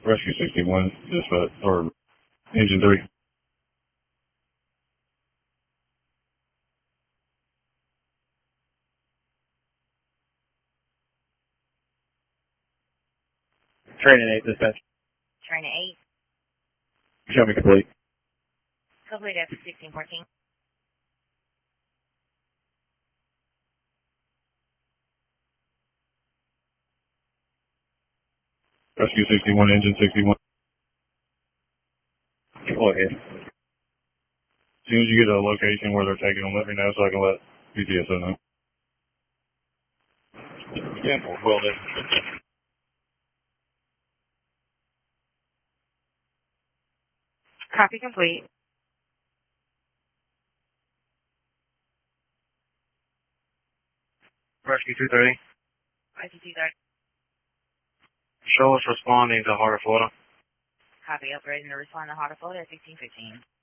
Rescue 61, dispatch, or engine 3. Training 8, dispatch. Training 8. Show me complete. Complete after 1614. Rescue 61, engine 61. Go ahead. As soon as you get a location where they're taking them, let me know so I can let PTSO know. Yeah, well then. Copy complete. Rescue 230. Rescue 230. Show us responding to Heart of Florida. Copy. Upgrading to respond to Heart of Florida at 1615.